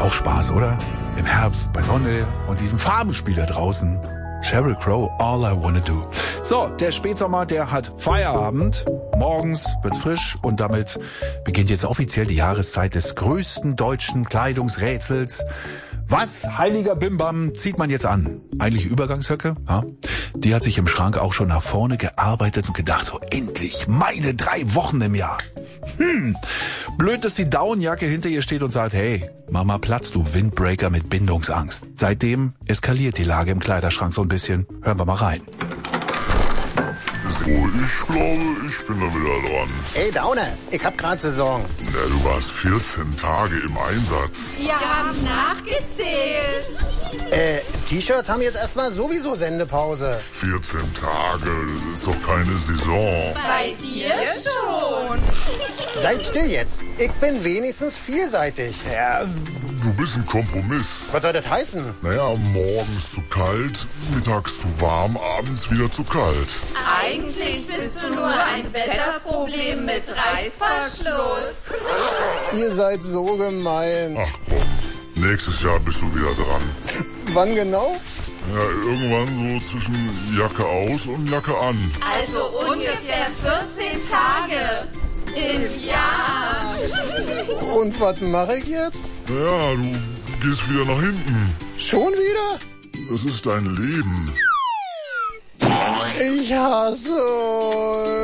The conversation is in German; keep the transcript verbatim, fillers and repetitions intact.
auch Spaß, oder? Im Herbst, bei Sonne und diesem Farbenspiel da draußen. Sheryl Crow, All I Wanna Do. So, der Spätsommer, der hat Feierabend. Morgens wird's frisch und damit beginnt jetzt offiziell die Jahreszeit des größten deutschen Kleidungsrätsels. Was, heiliger Bimbam, zieht man jetzt an? Eigentlich Übergangshöcke? Ja? Die hat sich im Schrank auch schon nach vorne gearbeitet und gedacht, so endlich, meine drei Wochen im Jahr. Hm, blöd, dass die Daunenjacke hinter ihr steht und sagt, hey, mach mal Platz, du Windbreaker mit Bindungsangst. Seitdem eskaliert die Lage im Kleiderschrank so ein bisschen. Hören wir mal rein. So, ich glaube, ich bin da wieder dran. Ey, Daune, ich hab grad Saison. Ja, du warst vierzehn Tage im Einsatz. Wir haben nachgezählt. Äh, T-Shirts haben jetzt erstmal sowieso Sendepause. vierzehn Tage, das ist doch keine Saison. Bei dir schon. Seid still jetzt. Ich bin wenigstens vielseitig. Ja, du bist ein Kompromiss. Was soll das heißen? Naja, morgens zu kalt, mittags zu warm, abends wieder zu kalt. Eigentlich bist du nur ein Wetterproblem mit Reißverschluss. Ihr seid so gemein. Ach komm, nächstes Jahr bist du wieder dran. Wann genau? Ja, irgendwann so zwischen Jacke aus und Jacke an. Also ungefähr vierzehn Tage im Jahr. Und was mache ich jetzt? Naja, du gehst wieder nach hinten. Schon wieder? Das ist dein Leben. Ich hasse